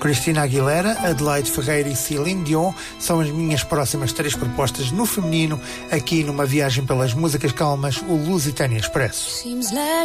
Cristina Aguilera, Adelaide Ferreira e Celine Dion são as minhas próximas 3 propostas no feminino, aqui numa viagem pelas músicas calmas, o Lusitânia Expresso.